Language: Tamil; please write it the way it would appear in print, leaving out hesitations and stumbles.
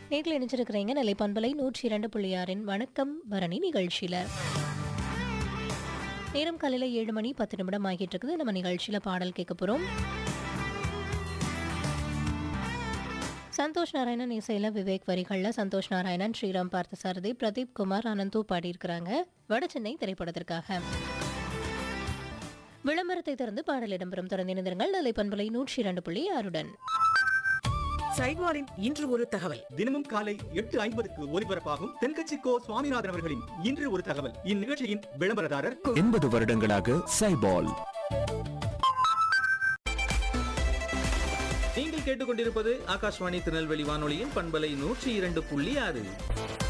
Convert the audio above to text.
நேரில் இணைஞ்சிருக்கிறீங்க நிலை பண்பலை 102.6 வணக்கம் பரணி நிகழ்ச்சியில. நேரம் காலையில் 7 மணி 10 நிமிடம் ஆகிட்டு இருக்குது. நம்ம நிகழ்ச்சியில பாடல் கேட்க போறோம். சந்தோஷ் நாராயணன் இசையில விவேக் வரிகள்ல சந்தோஷ் நாராயணன், ஸ்ரீராம் பார்த்தசாரதி, பிரதீப் குமார், அனந்து பாடியிருக்கிறாங்க வட சென்னை திரைப்படத்திற்காக. விளம்பரத்தை தொடர்ந்து பாடல் இடம்பெறும். தொடர்ந்து இணைந்திருங்கள் நிலை பண்பலை 102.6. சைவாரின் இன்று ஒரு தகவல். தினமும் காலை 8:50க்கு ஒலிபரப்பாகும் தென்கட்சி கோ சுவாமிநாதன் அவர்களின் இன்று ஒரு தகவல். இந்நிகழ்ச்சியின் விளம்பரதாரர் 80 வருடங்களாக சைபால். நீங்கள் கேட்டுக்கொண்டிருப்பது ஆகாஷ்வாணி திருநெல்வேலி வானொலியின் பண்பலை 102.6.